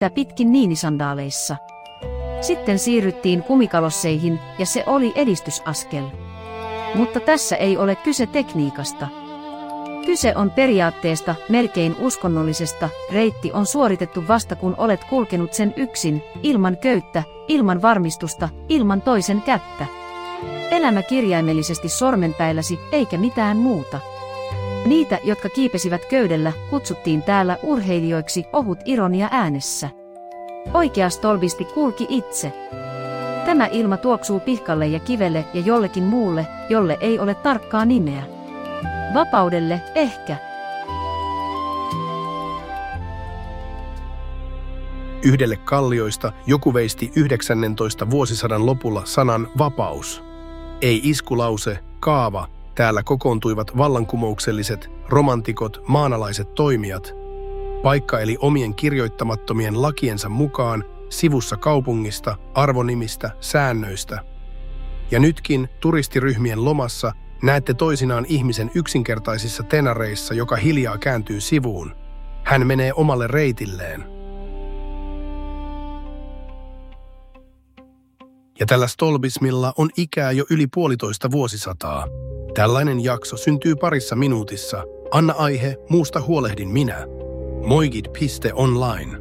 pitkin niinisandaaleissa. Sitten siirryttiin kumikalosseihin ja se oli edistysaskel. Mutta tässä ei ole kyse tekniikasta. Kyse on periaatteesta, melkein uskonnollisesta. Reitti on suoritettu vasta kun olet kulkenut sen yksin, ilman köyttä, ilman varmistusta, ilman toisen kättä. Elämä kirjaimellisesti sormenpäilläsi, eikä mitään muuta. Niitä, jotka kiipesivät köydellä, kutsuttiin täällä urheilijoiksi, ohut ironia äänessä. Oikea stolbisti kulki itse. Tämä ilma tuoksuu pihkalle ja kivelle ja jollekin muulle, jolle ei ole tarkkaa nimeä. Vapaudelle, ehkä. Yhdelle kallioista joku veisti 19. vuosisadan lopulla sanan vapaus. Ei iskulause, kaava, täällä kokoontuivat vallankumoukselliset, romantikot, maanalaiset toimijat. Paikka eli omien kirjoittamattomien lakiensa mukaan, sivussa kaupungista, arvonimistä, säännöistä. Ja nytkin, turistiryhmien lomassa, näette toisinaan ihmisen yksinkertaisissa tenareissa, joka hiljaa kääntyy sivuun. Hän menee omalle reitilleen. Ja tällä stolbismilla on ikää jo yli 1,5 vuosisataa. Tällainen jakso syntyy parissa minuutissa. Anna aihe, muusta huolehdin minä. Moigid.online